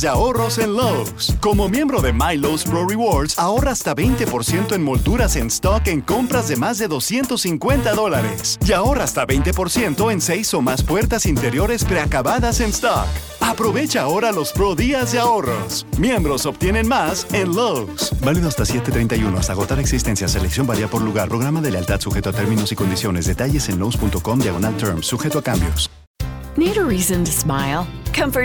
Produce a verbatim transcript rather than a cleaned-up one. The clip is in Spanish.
de ahorros en Lowe's. Como miembro de My Lowe's Pro Rewards, ahorra hasta veinte por ciento en molduras en stock en compras de más de doscientos cincuenta dólares. Y ahorra hasta veinte por ciento en seis o más puertas interiores preacabadas en stock. Aprovecha ahora los Pro Días de ahorros. Miembros obtienen más en Lowe's. Válido hasta siete treinta y uno. Hasta agotar existencia. Selección varía por lugar. Programa de lealtad sujeto a términos y condiciones. Detalles en lowes punto com diagonal terms. Sujeto a cambios. Need a reason to smile? Comfort